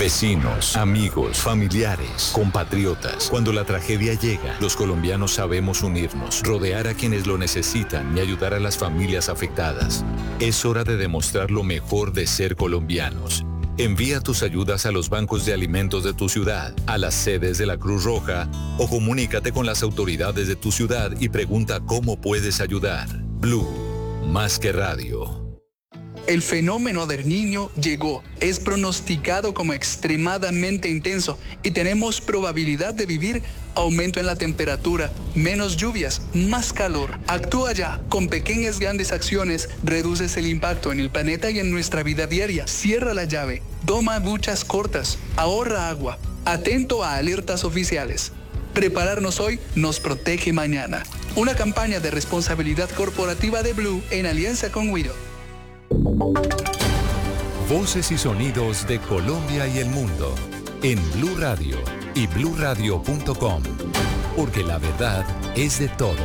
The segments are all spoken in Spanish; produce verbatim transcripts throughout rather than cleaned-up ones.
Vecinos, amigos, familiares, compatriotas. Cuando la tragedia llega, los colombianos sabemos unirnos, rodear a quienes lo necesitan y ayudar a las familias afectadas. Es hora de demostrar lo mejor de ser colombianos. Envía tus ayudas a los bancos de alimentos de tu ciudad, a las sedes de la Cruz Roja o comunícate con las autoridades de tu ciudad y pregunta cómo puedes ayudar. Blue, más que radio. El fenómeno del Niño llegó, es pronosticado como extremadamente intenso y tenemos probabilidad de vivir aumento en la temperatura, menos lluvias, más calor. Actúa ya, con pequeñas grandes acciones reduces el impacto en el planeta y en nuestra vida diaria. Cierra la llave, toma duchas cortas, ahorra agua, atento a alertas oficiales. Prepararnos hoy nos protege mañana. Una campaña de responsabilidad corporativa de Blue en alianza con Wido. Voces y sonidos de Colombia y el mundo en Blue Radio y blue radio punto com, porque la verdad es de todos.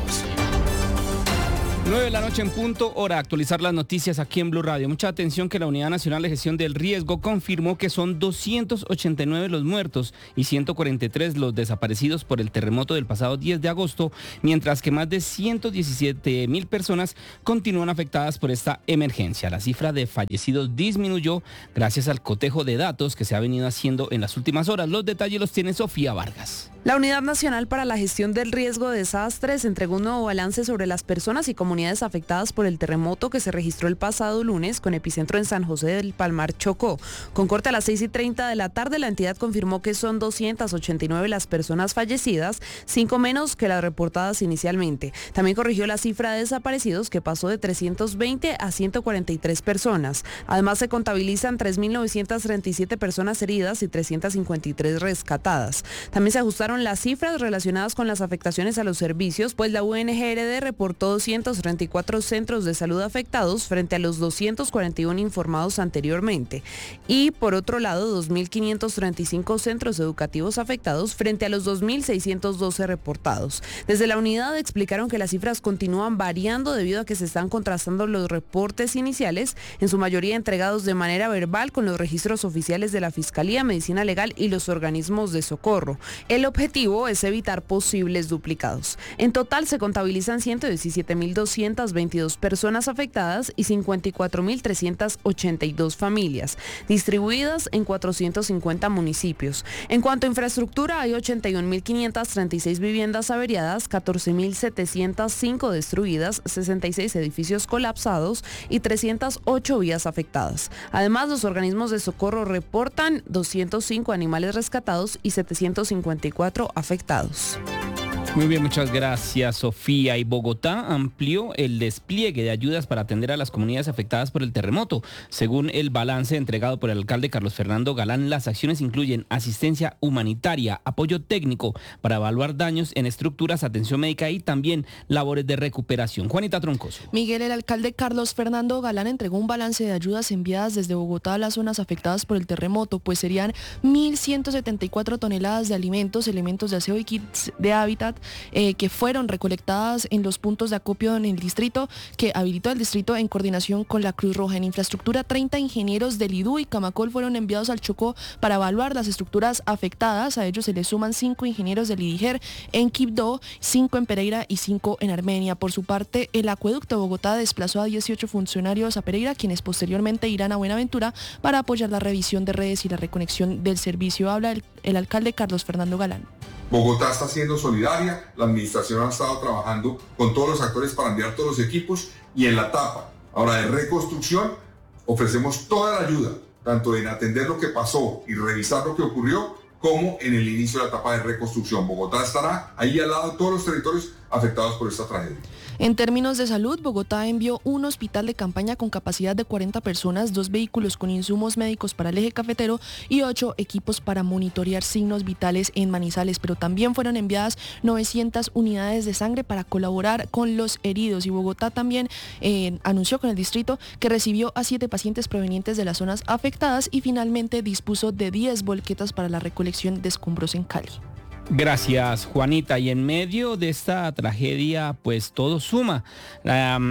nueve de la noche en punto, hora de actualizar las noticias aquí en Blue Radio. Mucha atención que la Unidad Nacional de Gestión del Riesgo confirmó que son doscientos ochenta y nueve los muertos y ciento cuarenta y tres los desaparecidos por el terremoto del pasado diez de agosto, mientras que más de ciento diecisiete mil personas continúan afectadas por esta emergencia. La cifra de fallecidos disminuyó gracias al cotejo de datos que se ha venido haciendo en las últimas horas. Los detalles los tiene Sofía Vargas. La Unidad Nacional para la Gestión del Riesgo de Desastres entregó un nuevo balance sobre las personas y comunidades afectadas por el terremoto que se registró el pasado lunes con epicentro en San José del Palmar, Chocó. Con corte a las seis y treinta de la tarde, la entidad confirmó que son doscientas ochenta y nueve las personas fallecidas, cinco menos que las reportadas inicialmente. También corrigió la cifra de desaparecidos, que pasó de trescientos veinte a ciento cuarenta y tres personas. Además, se contabilizan tres mil novecientas treinta y siete personas heridas y trescientas cincuenta y tres rescatadas. También se ajustaron las cifras relacionadas con las afectaciones a los servicios, pues la U N G R D reportó doscientos treinta y cuatro centros de salud afectados frente a los doscientos cuarenta y uno informados anteriormente. Y por otro lado, dos mil quinientos treinta y cinco centros educativos afectados frente a los dos mil seiscientos doce reportados. Desde la unidad explicaron que las cifras continúan variando debido a que se están contrastando los reportes iniciales, en su mayoría entregados de manera verbal con los registros oficiales de la Fiscalía, Medicina Legal y los organismos de socorro. El objetivo es evitar posibles duplicados. En total se contabilizan ciento diecisiete mil doscientas veintidós personas afectadas y cincuenta y cuatro mil trescientas ochenta y dos familias, distribuidas en cuatrocientos cincuenta municipios. En cuanto a infraestructura, hay ochenta y un mil quinientas treinta y seis viviendas averiadas, catorce mil setecientas cinco destruidas, sesenta y seis edificios colapsados y trescientas ocho vías afectadas. Además, los organismos de socorro reportan doscientos cinco animales rescatados y setecientos cincuenta y cuatro afectados. Muy bien, muchas gracias, Sofía. Y Bogotá amplió el despliegue de ayudas para atender a las comunidades afectadas por el terremoto. Según el balance entregado por el alcalde Carlos Fernando Galán, las acciones incluyen asistencia humanitaria, apoyo técnico para evaluar daños en estructuras, atención médica y también labores de recuperación. Juanita Troncoso. Miguel, el alcalde Carlos Fernando Galán entregó un balance de ayudas enviadas desde Bogotá a las zonas afectadas por el terremoto, pues serían mil ciento setenta y cuatro toneladas de alimentos, elementos de aseo y kits de hábitat, Eh, que fueron recolectadas en los puntos de acopio en el distrito, que habilitó el distrito en coordinación con la Cruz Roja. En infraestructura, treinta ingenieros del I D U y Camacol fueron enviados al Chocó para evaluar las estructuras afectadas. A ellos se les suman cinco ingenieros del IDIGER en Quibdó, cinco en Pereira y cinco en Armenia. Por su parte, el acueducto de Bogotá desplazó a dieciocho funcionarios a Pereira, quienes posteriormente irán a Buenaventura para apoyar la revisión de redes y la reconexión del servicio. Habla el, el alcalde Carlos Fernando Galán. Bogotá está siendo solidaria, la administración ha estado trabajando con todos los actores para enviar todos los equipos, y en la etapa ahora de reconstrucción ofrecemos toda la ayuda, tanto en atender lo que pasó y revisar lo que ocurrió, como en el inicio de la etapa de reconstrucción. Bogotá estará ahí al lado de todos los territorios afectados por esta tragedia. En términos de salud, Bogotá envió un hospital de campaña con capacidad de cuarenta personas, dos vehículos con insumos médicos para el eje cafetero y ocho equipos para monitorear signos vitales en Manizales, pero también fueron enviadas novecientas unidades de sangre para colaborar con los heridos. Y Bogotá también eh, anunció con el distrito que recibió a siete pacientes provenientes de las zonas afectadas y finalmente dispuso de diez volquetas para la recolección de escombros en Cali. Gracias, Juanita. Y en medio de esta tragedia, pues todo suma. Um,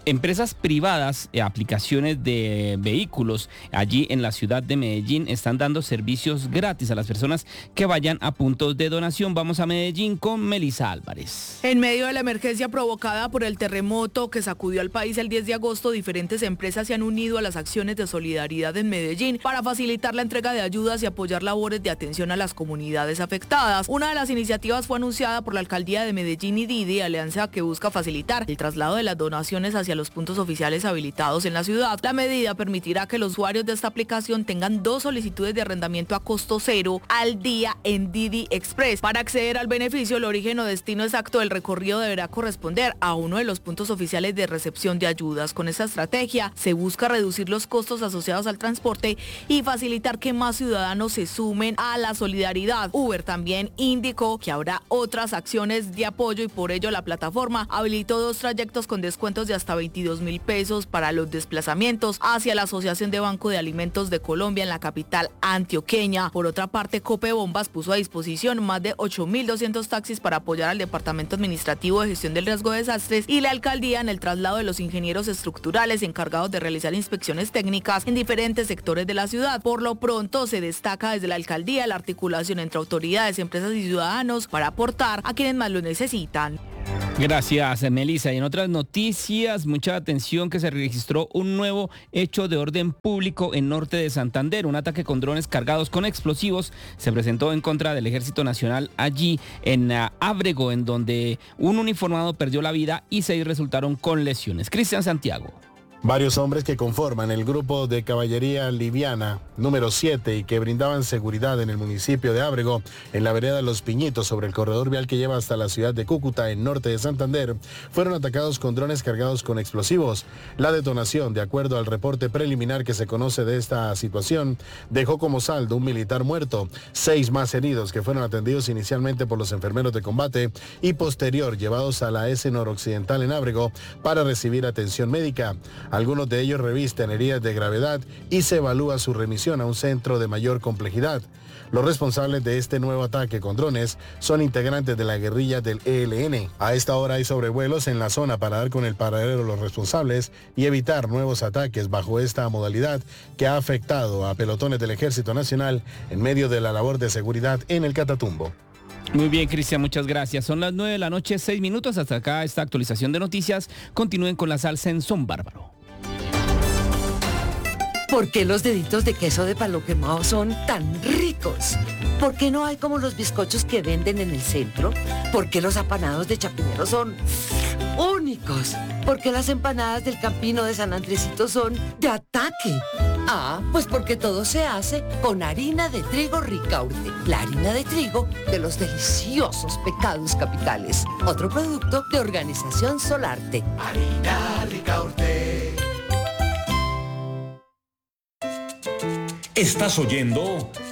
empresas privadas, eh, aplicaciones de vehículos allí en la ciudad de Medellín están dando servicios gratis a las personas que vayan a puntos de donación. Vamos a Medellín con Melissa Álvarez. En medio de la emergencia provocada por el terremoto que sacudió al país el diez de agosto, diferentes empresas se han unido a las acciones de solidaridad en Medellín para facilitar la entrega de ayudas y apoyar labores de atención a las comunidades afectadas. Una de las iniciativas fue anunciada por la alcaldía de Medellín y Didi, alianza que busca facilitar el traslado de las donaciones hacia los puntos oficiales habilitados en la ciudad. La medida permitirá que los usuarios de esta aplicación tengan dos solicitudes de arrendamiento a costo cero al día en Didi Express. Para acceder al beneficio, el origen o destino exacto del recorrido deberá corresponder a uno de los puntos oficiales de recepción de ayudas. Con esta estrategia se busca reducir los costos asociados al transporte y facilitar que más ciudadanos se sumen a la solidaridad. Uber también indicó que habrá otras acciones de apoyo y por ello la plataforma habilitó dos trayectos con descuentos de hasta veintidós mil pesos para los desplazamientos hacia la Asociación de Banco de Alimentos de Colombia en la capital antioqueña. Por otra parte, Cope Bombas puso a disposición más de ocho mil doscientos taxis para apoyar al Departamento Administrativo de Gestión del Riesgo de Desastres y la alcaldía en el traslado de los ingenieros estructurales encargados de realizar inspecciones técnicas en diferentes sectores de la ciudad. Por lo pronto, se destaca desde la alcaldía la articulación entre autoridades, empresas y ciudadanos para aportar a quienes más lo necesitan. Gracias, Melissa. Y en otras noticias, mucha atención que se registró un nuevo hecho de orden público en norte de Santander. Un ataque con drones cargados con explosivos se presentó en contra del Ejército Nacional allí en uh, Ábrego, en donde un uniformado perdió la vida y seis resultaron con lesiones. Cristian Santiago. Varios hombres que conforman el grupo de caballería liviana número siete y que brindaban seguridad en el municipio de Ábrego, en la vereda Los Piñitos, sobre el corredor vial que lleva hasta la ciudad de Cúcuta, en norte de Santander, fueron atacados con drones cargados con explosivos. La detonación, de acuerdo al reporte preliminar que se conoce de esta situación, dejó como saldo un militar muerto, seis más heridos que fueron atendidos inicialmente por los enfermeros de combate y posterior llevados a la S noroccidental en Ábrego para recibir atención médica. Algunos de ellos revisten heridas de gravedad y se evalúa su remisión a un centro de mayor complejidad. Los responsables de este nuevo ataque con drones son integrantes de la guerrilla del E L N. A esta hora hay sobrevuelos en la zona para dar con el paradero de los responsables y evitar nuevos ataques bajo esta modalidad que ha afectado a pelotones del Ejército Nacional en medio de la labor de seguridad en el Catatumbo. Muy bien, Cristian, muchas gracias. Son las nueve de la noche, seis minutos. Hasta acá esta actualización de noticias. Continúen con la salsa en Son Bárbaro. ¿Por qué los deditos de queso de palo quemado son tan ricos? ¿Por qué no hay como los bizcochos que venden en el centro? ¿Por qué los apanados de Chapinero son únicos? ¿Por qué las empanadas del Campino de San Andresito son de ataque? Ah, pues porque todo se hace con harina de trigo Ricaurte, la harina de trigo de los deliciosos pecados capitales. Otro producto de Organización Solarte. Harina Ricaurte. Estás oyendo